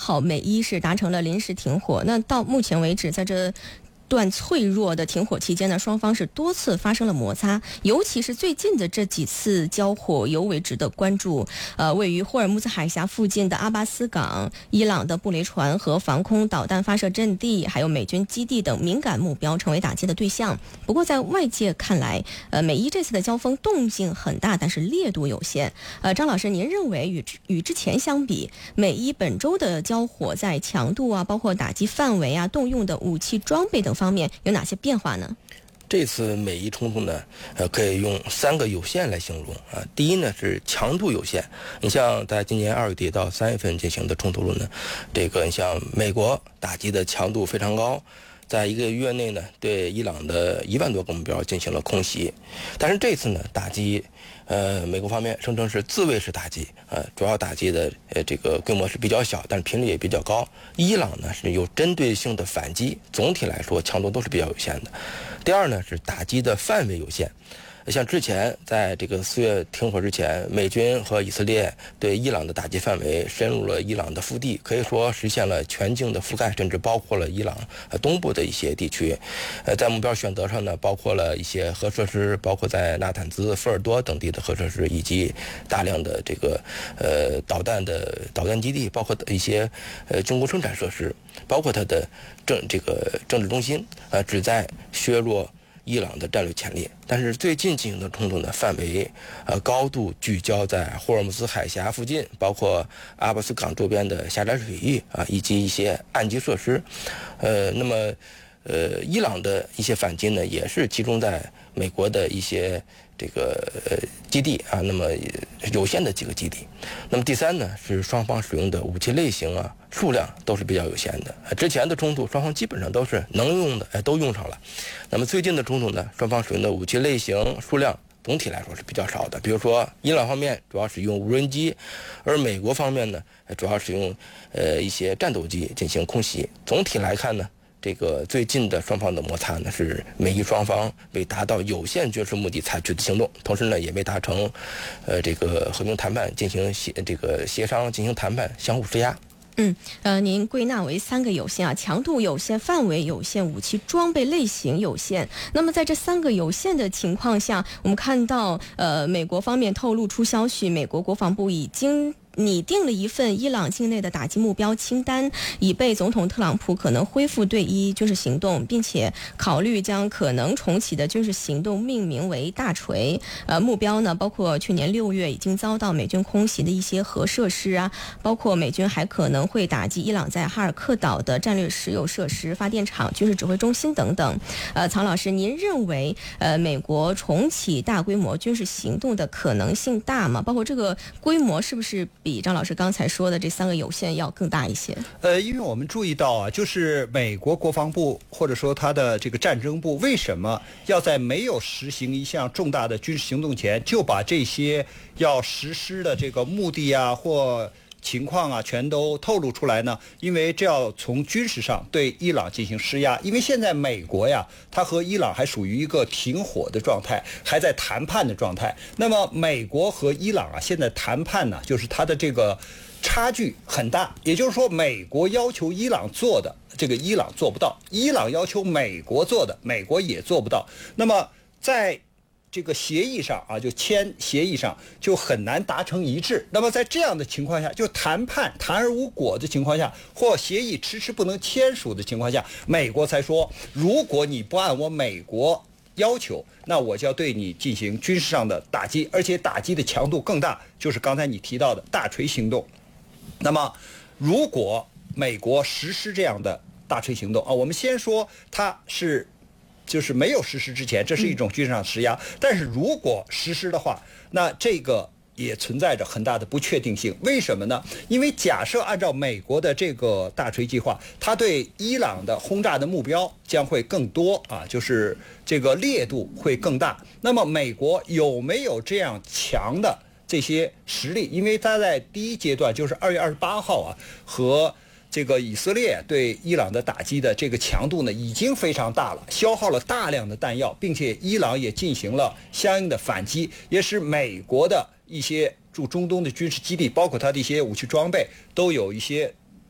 号，美伊是达成了临时停火。那到目前为止，在这段脆弱的停火期间呢，双方是多次发生了摩擦，尤其是最近的这几次交火尤为值得关注。位于霍尔木兹海峡附近的阿巴斯港、伊朗的布雷船和防空导弹发射阵地，还有美军基地等敏感目标成为打击的对象。不过在外界看来，美伊这次的交锋动静很大，但是烈度有限。张老师，您认为与之前相比，美伊本周的交火在强度啊，包括打击范围啊、动用的武器装备等方面有哪些变化呢？ 这次美伊冲突呢，可以用3个有限来形容啊。第一呢是强度有限，你像在今年2月底到3月份进行的冲突中呢，你像美国打击的强度非常高，在1个月内呢对伊朗的1万多个目标进行了空袭，但是这次呢打击，美国方面声称是自卫式打击，主要打击的这个规模是比较小，但是频率也比较高。伊朗呢是有针对性的反击，总体来说强度都是比较有限的。第二呢是打击的范围有限。像之前在这个4月停火之前，美军和以色列对伊朗的打击范围深入了伊朗的腹地，可以说实现了全境的覆盖，甚至包括了伊朗东部的一些地区。在目标选择上呢，包括了一些核设施，包括在纳坦兹、福尔多等地的核设施，以及大量的这个导弹基地，包括一些军工生产设施，包括它的政治中心，旨在削弱伊朗的战略潜力。但是最近进行的冲突呢，范围高度聚焦在霍尔木兹海峡附近，包括阿巴斯港周边的狭窄水域以及一些岸基设施。那么伊朗的一些反击呢，也是集中在美国的一些这个基地那么有限的几个基地。那么第三呢，是双方使用的武器类型数量都是比较有限的。之前的冲突双方基本上都是能用的都用上了。那么最近的冲突呢，双方使用的武器类型数量总体来说是比较少的。比如说伊朗方面主要使用无人机，而美国方面呢主要使用一些战斗机进行空袭。总体来看呢，这个最近的双方的摩擦呢，是美伊双方为达到有限军事目的采取的行动，同时呢也未达成这个和平谈判进行协商进行谈判，相互施压。 您归纳为3个有限强度有限、范围有限、武器装备类型有限。那么在这3个有限的情况下，我们看到美国方面透露出消息，美国国防部已经拟定了一份伊朗境内的打击目标清单，以备总统特朗普可能恢复对伊军事行动，并且考虑将可能重启的军事行动命名为大锤。目标呢包括去年6月已经遭到美军空袭的一些核设施包括美军还可能会打击伊朗在哈尔克岛的战略石油设施、发电厂、军事指挥中心等等。曹老师，您认为美国重启大规模军事行动的可能性大吗？包括这个规模是不是比张老师刚才说的这3个有限要更大一些？ 因为我们注意到就是美国国防部或者说他的这个战争部为什么要在没有实行一项重大的军事行动前，就把这些要实施的这个目的或情况全都透露出来呢？因为这要从军事上对伊朗进行施压。因为现在美国它和伊朗还属于一个停火的状态，还在谈判的状态。那么美国和伊朗现在谈判呢，就是它的这个差距很大。也就是说，美国要求伊朗做的，这个伊朗做不到；伊朗要求美国做的，美国也做不到。那么在这个协议上就签协议上就很难达成一致。那么在这样的情况下，就谈判谈而无果的情况下，或协议迟迟不能签署的情况下，美国才说，如果你不按我美国要求，那我就要对你进行军事上的打击，而且打击的强度更大，就是刚才你提到的大锤行动。那么如果美国实施这样的大锤行动我们先说它是就是没有实施之前，这是一种军事上施压。但是如果实施的话，那这个也存在着很大的不确定性。为什么呢？因为假设按照美国的这个大锤计划，它对伊朗的轰炸的目标将会更多就是这个烈度会更大。那么美国有没有这样强的这些实力？因为它在第一阶段，就是2月28号和这个以色列对伊朗的打击的这个强度呢，已经非常大了，消耗了大量的弹药，并且伊朗也进行了相应的反击，也使美国的一些驻中东的军事基地，包括它的一些武器装备，都有一些